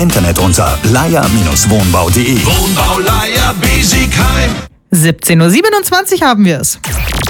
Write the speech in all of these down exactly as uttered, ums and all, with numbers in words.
Internet unter leier Bindestrich wohnbau punkt de. Wohnbau Leier Biesigheim. siebzehn Uhr siebenundzwanzig haben wir es.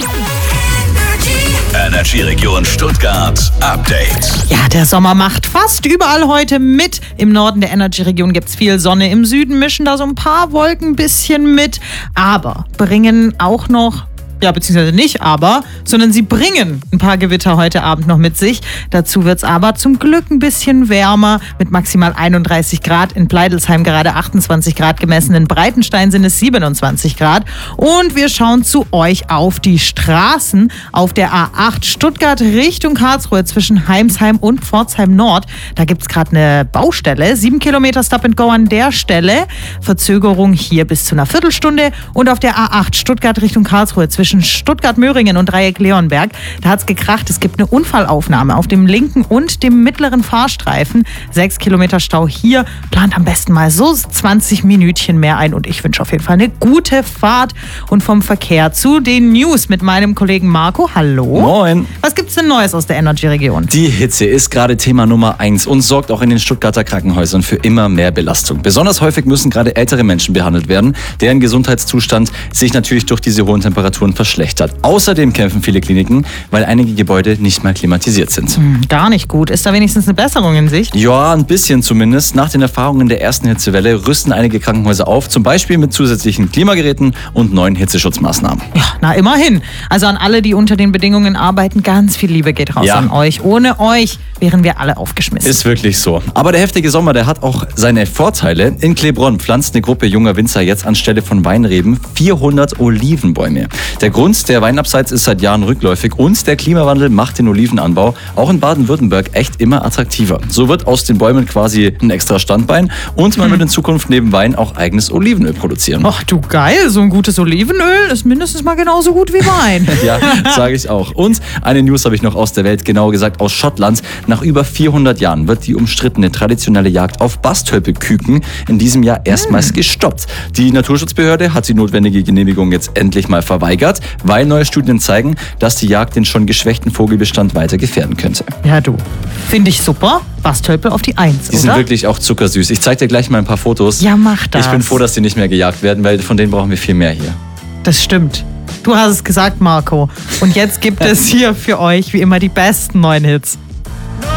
Energy Region Stuttgart Update. Ja, der Sommer macht fast überall heute mit. Im Norden der Energy-Region gibt es viel Sonne. Im Süden mischen da so ein paar Wolken ein bisschen mit. Aber bringen auch noch... Ja, beziehungsweise nicht aber, sondern sie bringen ein paar Gewitter heute Abend noch mit sich. Dazu wird es aber zum Glück ein bisschen wärmer mit maximal einunddreißig Grad. In Pleidelsheim gerade achtundzwanzig Grad gemessen. In Breitenstein sind es siebenundzwanzig Grad. Und wir schauen zu euch auf die Straßen auf der A acht Stuttgart Richtung Karlsruhe zwischen Heimsheim und Pforzheim Nord. Da gibt es gerade eine Baustelle. Sieben Kilometer Stop and Go an der Stelle. Verzögerung hier bis zu einer Viertelstunde. Und auf der A acht Stuttgart Richtung Karlsruhe zwischen Stuttgart-Möhringen und Dreieck Leonberg. Da hat es gekracht. Es gibt eine Unfallaufnahme auf dem linken und dem mittleren Fahrstreifen. Sechs Kilometer Stau hier. Plant am besten mal so zwanzig Minütchen mehr ein. Und ich wünsche auf jeden Fall eine gute Fahrt. Und vom Verkehr zu den News mit meinem Kollegen Marco. Hallo. Moin. Was gibt's denn Neues aus der Energy-Region? Die Hitze ist gerade Thema Nummer eins und sorgt auch in den Stuttgarter Krankenhäusern für immer mehr Belastung. Besonders häufig müssen gerade ältere Menschen behandelt werden, deren Gesundheitszustand sich natürlich durch diese hohen Temperaturen verschlechtert. Außerdem kämpfen viele Kliniken, weil einige Gebäude nicht mehr klimatisiert sind. Hm, gar nicht gut. Ist da wenigstens eine Besserung in Sicht? Ja, ein bisschen zumindest. Nach den Erfahrungen der ersten Hitzewelle rüsten einige Krankenhäuser auf, zum Beispiel mit zusätzlichen Klimageräten und neuen Hitzeschutzmaßnahmen. Ja, na immerhin. Also an alle, die unter den Bedingungen arbeiten, ganz viel Liebe geht raus Ja. an euch. Ohne euch wären wir alle aufgeschmissen. Ist wirklich so. Aber der heftige Sommer, der hat auch seine Vorteile. In Klebronn pflanzt eine Gruppe junger Winzer jetzt anstelle von Weinreben vierhundert Olivenbäume. Der Grund, der Weinabseits ist seit Jahren rückläufig und der Klimawandel macht den Olivenanbau auch in Baden-Württemberg echt immer attraktiver. So wird aus den Bäumen quasi ein extra Standbein und man wird in Zukunft neben Wein auch eigenes Olivenöl produzieren. Ach du geil, so ein gutes Olivenöl ist mindestens mal genauso gut wie Wein. Ja, sage ich auch. Und eine News habe ich noch aus der Welt, genauer gesagt aus Schottland. Nach über vierhundert Jahren wird die umstrittene traditionelle Jagd auf Bastölpelküken in diesem Jahr erstmals hm. gestoppt. Die Naturschutzbehörde hat die notwendige Genehmigung jetzt endlich mal verweigert, weil neue Studien zeigen, dass die Jagd den schon geschwächten Vogelbestand weiter gefährden könnte. Ja du, finde ich super. Bastölpel auf die Eins, Die oder? sind wirklich auch zuckersüß. Ich zeige dir gleich mal ein paar Fotos. Ja, mach das. Ich bin froh, dass die nicht mehr gejagt werden, weil von denen brauchen wir viel mehr hier. Das stimmt. Du hast es gesagt, Marco. Und jetzt gibt es hier für euch wie immer die besten neuen Hits.